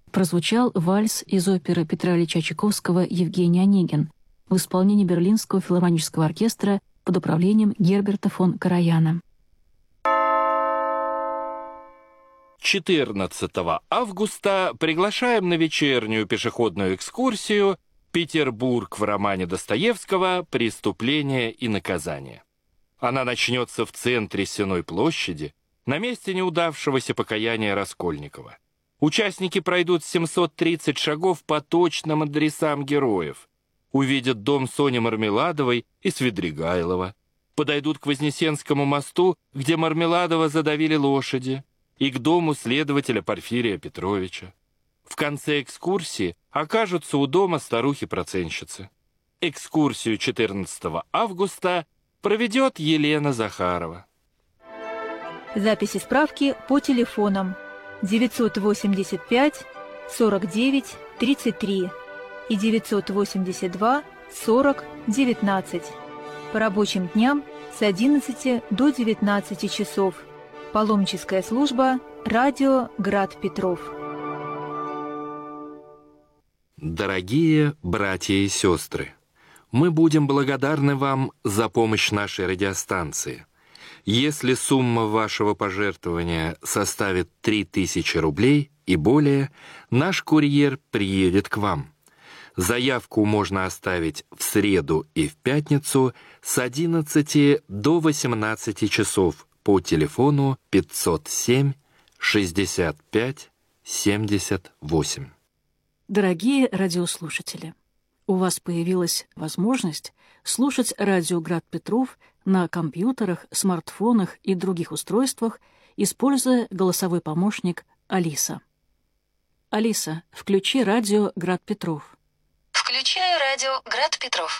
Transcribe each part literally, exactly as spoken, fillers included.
прозвучал вальс из оперы Петра Ильича Чайковского «Евгений Онегин» в исполнении Берлинского филармонического оркестра под управлением Герберта фон Караяна. четырнадцатого августа приглашаем на вечернюю пешеходную экскурсию «Петербург» в романе Достоевского «Преступление и наказание». Она начнется в центре Сенной площади, на месте неудавшегося покаяния Раскольникова. Участники пройдут семьсот тридцать шагов по точным адресам героев, увидят дом Сони Мармеладовой и Свидригайлова, подойдут к Вознесенскому мосту, где Мармеладова задавили лошади, и к дому следователя Порфирия Петровича. В конце экскурсии окажутся у дома старухи-процентщицы. Экскурсию четырнадцатого августа проведет Елена Захарова. Записи справки по телефонам девятьсот восемьдесят пять сорок девять тридцать три и девятьсот восемьдесят два сорок девятнадцать. По рабочим дням с одиннадцати до девятнадцати часов. Паломническая служба «Радио Град Петров». Дорогие братья и сестры, мы будем благодарны вам за помощь нашей радиостанции. Если сумма вашего пожертвования составит три тысячи рублей и более, наш курьер приедет к вам. Заявку можно оставить в среду и в пятницу с одиннадцати до восемнадцати часов по телефону пятьсот семь шестьдесят пять семьдесят восемь. Дорогие радиослушатели, у вас появилась возможность слушать радио Град Петров на компьютерах, смартфонах и других устройствах, используя голосовой помощник Алиса. Алиса, включи радио Град Петров. Включаю радио Град Петров.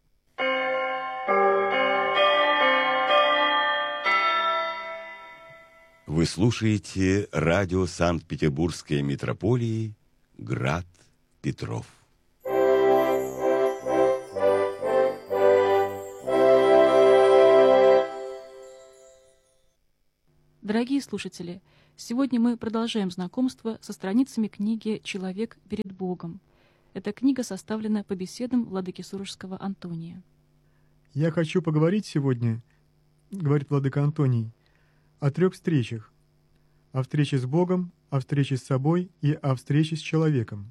Вы слушаете радио Санкт-Петербургской митрополии Град Петров. Дорогие слушатели, сегодня мы продолжаем знакомство со страницами книги «Человек перед Богом». Эта книга составлена по беседам владыки Сурожского Антония. «Я хочу поговорить сегодня, — говорит владыка Антоний, — о трех встречах. О встрече с Богом, о встрече с собой и о встрече с человеком.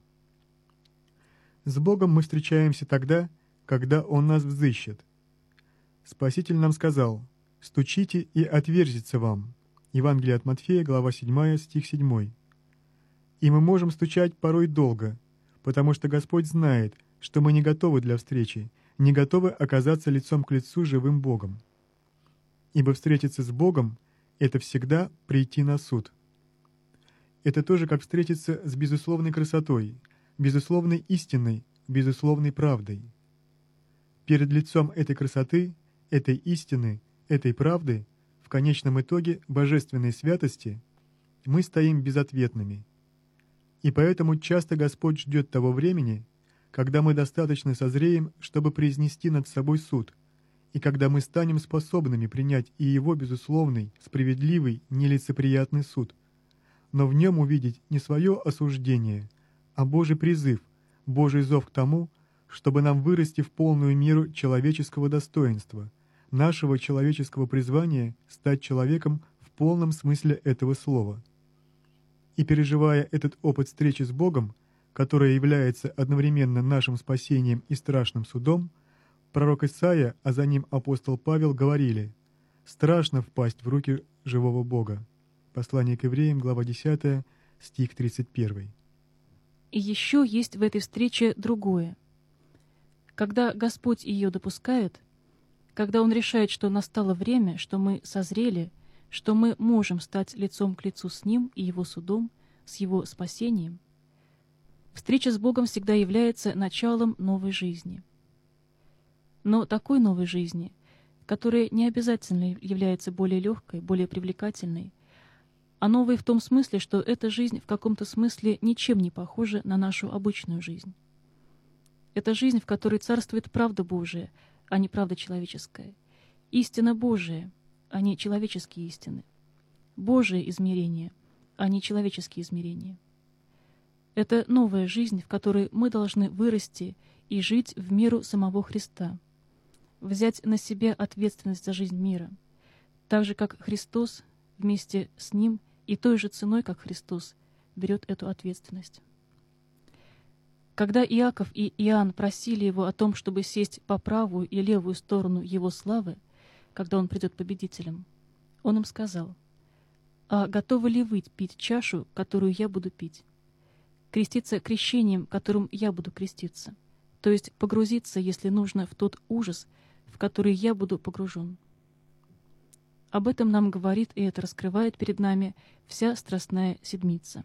С Богом мы встречаемся тогда, когда Он нас взыщет. Спаситель нам сказал: «Стучите, и отверзится вам». Евангелие от Матфея, глава седьмая, стих седьмой. И мы можем стучать порой долго, потому что Господь знает, что мы не готовы для встречи, не готовы оказаться лицом к лицу живым Богом. Ибо встретиться с Богом — это всегда прийти на суд. Это тоже как встретиться с безусловной красотой, безусловной истиной, безусловной правдой. Перед лицом этой красоты, этой истины, этой правды, в конечном итоге божественной святости, мы стоим безответными. И поэтому часто Господь ждет того времени, когда мы достаточно созреем, чтобы произнести над собой суд, и когда мы станем способными принять и Его безусловный, справедливый, нелицеприятный суд, но в нем увидеть не свое осуждение, а Божий призыв, Божий зов к тому, чтобы нам вырасти в полную меру человеческого достоинства, нашего человеческого призвания стать человеком в полном смысле этого слова. И переживая этот опыт встречи с Богом, которая является одновременно нашим спасением и страшным судом, пророк Исаия, а за ним апостол Павел говорили: «Страшно впасть в руки живого Бога». Послание к евреям, глава десятая, стих тридцать первый. И еще есть в этой встрече другое. Когда Господь ее допускает, когда Он решает, что настало время, что мы созрели, что мы можем стать лицом к лицу с Ним и Его судом, с Его спасением, встреча с Богом всегда является началом новой жизни. Но такой новой жизни, которая не обязательно является более легкой, более привлекательной, а новой в том смысле, что эта жизнь в каком-то смысле ничем не похожа на нашу обычную жизнь. Это жизнь, в которой царствует правда Божия, а не правда человеческая, истина Божия, а не человеческие истины, Божие измерение, а не человеческие измерения. Это новая жизнь, в которой мы должны вырасти и жить в меру самого Христа, взять на себя ответственность за жизнь мира, так же, как Христос вместе с Ним и той же ценой, как Христос, берет эту ответственность. Когда Иаков и Иоанн просили Его о том, чтобы сесть по правую и левую сторону Его славы, когда Он придет победителем, Он им сказал: «А готовы ли вы пить чашу, которую я буду пить? Креститься крещением, которым я буду креститься, то есть погрузиться, если нужно, в тот ужас, в который я буду погружен». Об этом нам говорит и это раскрывает перед нами вся Страстная Седмица.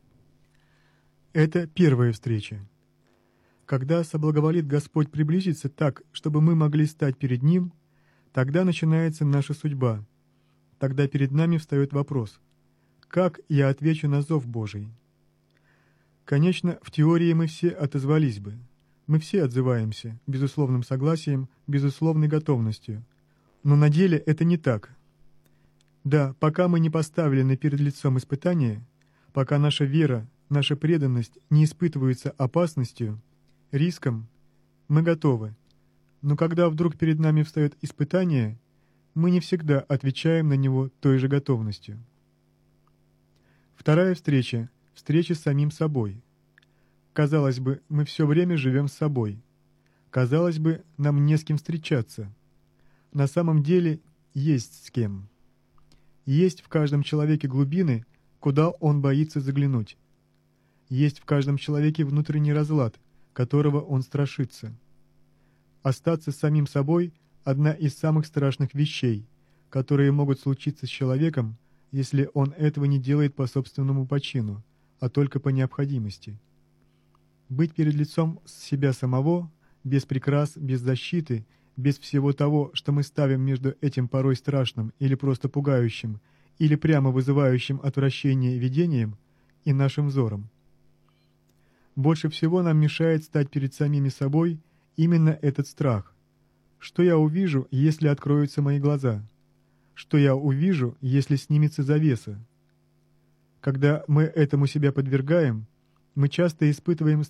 Это первая встреча. Когда соблаговолит Господь приблизиться так, чтобы мы могли стать перед Ним, тогда начинается наша судьба. Тогда перед нами встает вопрос: как я отвечу на зов Божий? Конечно, в теории мы все отозвались бы. Мы все отзываемся безусловным согласием, безусловной готовностью. Но на деле это не так. Да, пока мы не поставлены перед лицом испытания, пока наша вера, наша преданность не испытываются опасностью, риском, мы готовы. Но когда вдруг перед нами встает испытание, мы не всегда отвечаем на него той же готовностью. Вторая встреча — встреча с самим собой. Казалось бы, мы все время живем с собой. Казалось бы, нам не с кем встречаться. На самом деле есть с кем. Есть в каждом человеке глубины, куда он боится заглянуть. Есть в каждом человеке внутренний разлад, которого он страшится. Остаться с самим собой — одна из самых страшных вещей, которые могут случиться с человеком, если он этого не делает по собственному почину, а только по необходимости. Быть перед лицом себя самого, без прикрас, без защиты, без всего того, что мы ставим между этим порой страшным или просто пугающим, или прямо вызывающим отвращение видением, и нашим взором. Больше всего нам мешает стать перед самими собой именно этот страх. Что я увижу, если откроются мои глаза? Что я увижу, если снимется завеса? Когда мы этому себя подвергаем, мы часто испытываем